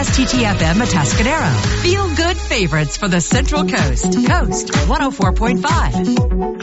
WSTTFM Atascadero. Feel good favorites for the Central Coast. Coast 104.5.